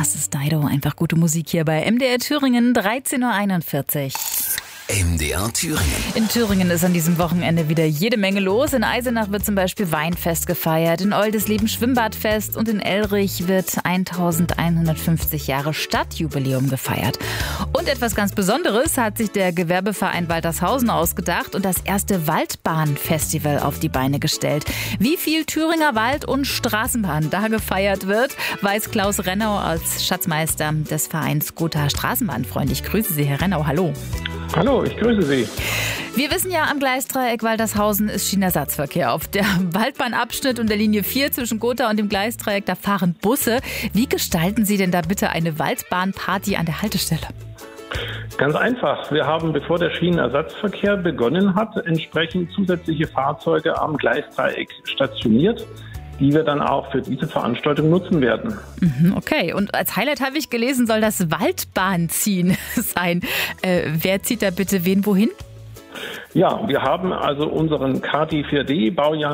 Das ist Dido, einfach gute Musik hier bei MDR Thüringen, 13.41 Uhr. MDR Thüringen. In Thüringen ist an diesem Wochenende wieder jede Menge los. In Eisenach wird zum Beispiel Weinfest gefeiert, in Oldesleben Schwimmbadfest und in Elrich wird 1150 Jahre Stadtjubiläum gefeiert. Und etwas ganz Besonderes hat sich der Gewerbeverein Waltershausen ausgedacht und das erste Waldbahnfestival auf die Beine gestellt. Wie viel Thüringer Wald- und Straßenbahn da gefeiert wird, weiß Klaus Rennau als Schatzmeister des Vereins Gotha Straßenbahnfreund. Ich grüße Sie, Herr Rennau. Hallo. Hallo, ich grüße Sie. Wir wissen ja, am Gleisdreieck Waltershausen ist Schienenersatzverkehr. Auf der Waldbahnabschnitt und der Linie 4 zwischen Gotha und dem Gleisdreieck, da fahren Busse. Wie gestalten Sie denn da bitte eine Waldbahnparty an der Haltestelle? Ganz einfach. Wir haben, bevor der Schienenersatzverkehr begonnen hat, entsprechend zusätzliche Fahrzeuge am Gleisdreieck stationiert, die wir dann auch für diese Veranstaltung nutzen werden. Okay, und als Highlight habe ich gelesen, soll das Waldbahnziehen sein. Wer zieht da bitte wen wohin? Ja, wir haben also unseren KT4D, Baujahr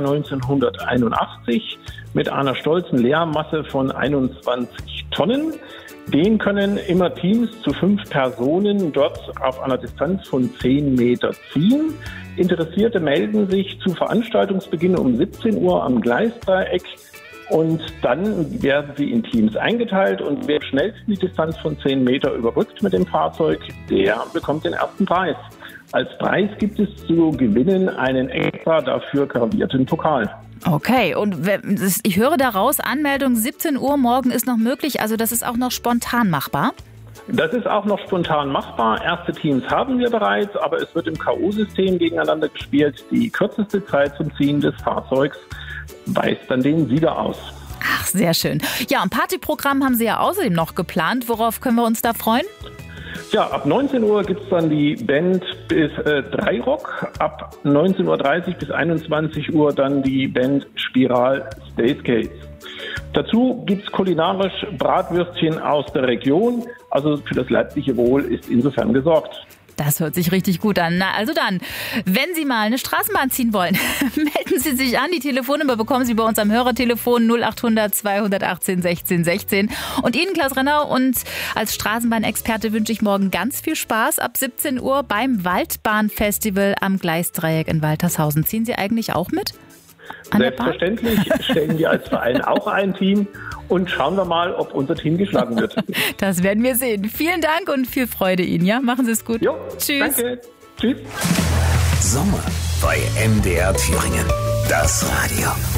1981, mit einer stolzen Leermasse von 21 Tonnen. Den können immer Teams zu 5 Personen dort auf einer Distanz von 10 Meter ziehen. Interessierte melden sich zu Veranstaltungsbeginn um 17 Uhr am Gleisdreieck und dann werden sie in Teams eingeteilt und wer schnellsten die Distanz von 10 Meter überbrückt mit dem Fahrzeug, der bekommt den ersten Preis. Als Preis gibt es zu gewinnen einen extra dafür gravierten Pokal. Okay, und ich höre daraus, Anmeldung 17 Uhr morgen ist noch möglich, also das ist auch noch spontan machbar? Das ist auch noch spontan machbar. Erste Teams haben wir bereits, aber es wird im K.O.-System gegeneinander gespielt. Die kürzeste Zeit zum Ziehen des Fahrzeugs weist dann den Sieger aus. Ach, sehr schön. Ja, und Partyprogramm haben Sie ja außerdem noch geplant. Worauf können wir uns da freuen? Ja, ab 19 Uhr gibt es dann die Band bis 3 Rock. Ab 19.30 Uhr bis 21 Uhr dann die Band Spiral Stay Skates. Dazu gibt es kulinarisch Bratwürstchen aus der Region. Also für das leibliche Wohl ist insofern gesorgt. Das hört sich richtig gut an. Na, also dann, wenn Sie mal eine Straßenbahn ziehen wollen, melden Sie sich an. Die Telefonnummer bekommen Sie bei uns am Hörertelefon 0800 218 16 16. Und Ihnen, Klaus Rennau, und als Straßenbahnexperte wünsche ich morgen ganz viel Spaß ab 17 Uhr beim Waldbahnfestival am Gleisdreieck in Waltershausen. Ziehen Sie eigentlich auch mit? Selbstverständlich stellen wir als Verein auch ein Team und schauen wir mal, ob unser Team geschlagen wird. Das werden wir sehen. Vielen Dank und viel Freude Ihnen. Ja, machen Sie es gut. Jo, tschüss. Danke. Tschüss. Sommer bei MDR Thüringen. Das Radio.